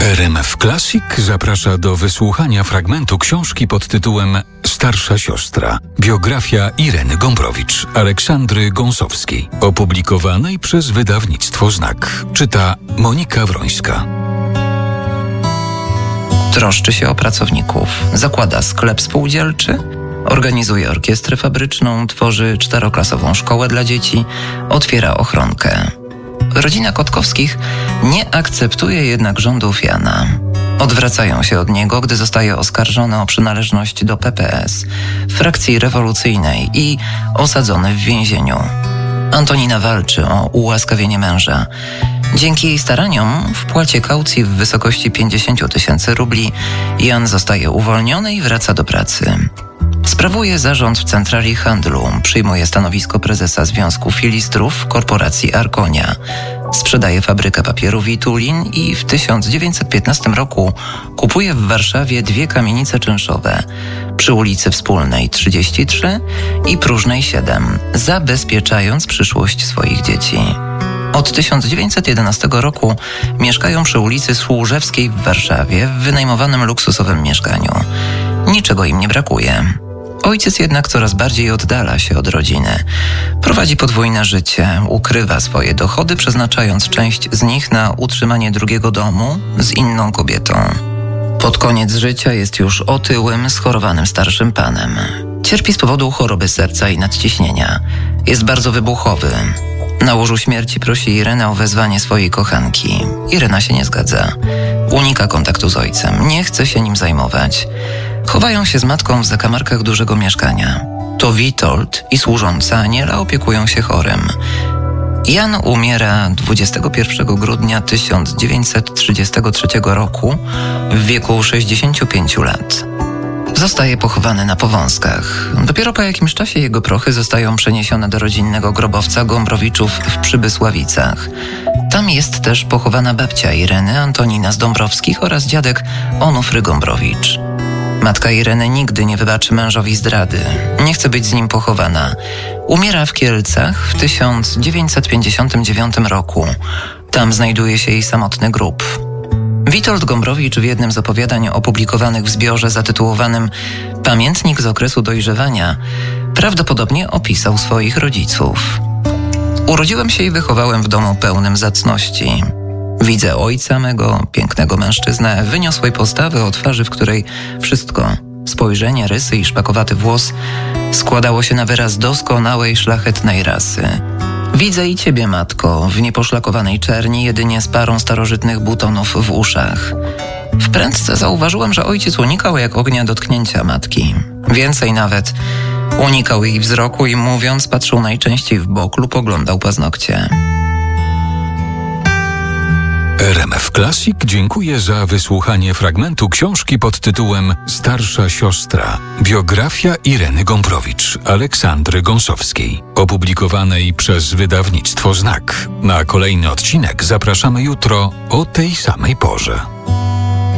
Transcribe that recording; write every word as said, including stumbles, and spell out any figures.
R M F Classic zaprasza do wysłuchania fragmentu książki pod tytułem Starsza siostra. Biografia Ireny Gombrowicz, Aleksandry Gąsowskiej, opublikowanej przez wydawnictwo Znak. Czyta Monika Wrońska. Troszczy się o pracowników, zakłada sklep spółdzielczy, organizuje orkiestrę fabryczną, tworzy czteroklasową szkołę dla dzieci, otwiera ochronkę. Rodzina Kotkowskich nie akceptuje jednak rządów Jana. Odwracają się od niego, gdy zostaje oskarżony o przynależność do P P S, frakcji rewolucyjnej i osadzony w więzieniu. Antonina walczy o ułaskawienie męża. Dzięki jej staraniom w płacie kaucji w wysokości pięćdziesiąt tysięcy rubli Jan zostaje uwolniony i wraca do pracy. Sprawuje zarząd w centrali handlu, przyjmuje stanowisko prezesa Związku Filistrów korporacji Arkonia. Sprzedaje fabrykę papieru Witulin i w tysiąc dziewięćset piętnastym roku kupuje w Warszawie dwie kamienice czynszowe przy ulicy Wspólnej trzydzieści trzy i Próżnej siedem, zabezpieczając przyszłość swoich dzieci. Od tysiąc dziewięćset jedenastego roku mieszkają przy ulicy Służewskiej w Warszawie w wynajmowanym luksusowym mieszkaniu. Niczego im nie brakuje. Ojciec jednak coraz bardziej oddala się od rodziny. Prowadzi podwójne życie, ukrywa swoje dochody, przeznaczając część z nich na utrzymanie drugiego domu z inną kobietą. Pod koniec życia jest już otyłym, schorowanym starszym panem. Cierpi z powodu choroby serca i nadciśnienia. Jest bardzo wybuchowy. Na łożu śmierci prosi Irenę o wezwanie swojej kochanki. Irena się nie zgadza. Unika kontaktu z ojcem, nie chce się nim zajmować. Chowają się z matką w zakamarkach dużego mieszkania. To Witold i służąca Aniela opiekują się chorym. Jan umiera dwudziestego pierwszego grudnia tysiąc dziewięćset trzydziestego trzeciego roku w wieku sześćdziesięciu pięciu lat. Zostaje pochowany na Powązkach. Dopiero po jakimś czasie jego prochy zostają przeniesione do rodzinnego grobowca Gombrowiczów w Przybysławicach. Tam jest też pochowana babcia Ireny, Antonina z Dąbrowskich, oraz dziadek Onufry Gombrowicz. Matka Ireny nigdy nie wybaczy mężowi zdrady. Nie chce być z nim pochowana. Umiera w Kielcach w tysiąc dziewięćset pięćdziesiątym dziewiątym roku. Tam znajduje się jej samotny grób. Witold Gombrowicz w jednym z opowiadań opublikowanych w zbiorze zatytułowanym Pamiętnik z okresu dojrzewania prawdopodobnie opisał swoich rodziców. Urodziłem się i wychowałem w domu pełnym zacności. Widzę ojca mego, pięknego mężczyznę, wyniosłej postawy o twarzy, w której wszystko, spojrzenie, rysy i szpakowaty włos, składało się na wyraz doskonałej, szlachetnej rasy. Widzę i ciebie, matko, w nieposzlakowanej czerni, jedynie z parą starożytnych butonów w uszach. Wprędce zauważyłem, że ojciec unikał jak ognia dotknięcia matki. Więcej nawet, unikał jej wzroku i mówiąc, patrzył najczęściej w bok lub oglądał paznokcie. R M F Classic dziękuję za wysłuchanie fragmentu książki pod tytułem Starsza siostra. Biografia Ireny Gombrowicz, Aleksandry Gąsowskiej, opublikowanej przez wydawnictwo Znak. Na kolejny odcinek zapraszamy jutro o tej samej porze.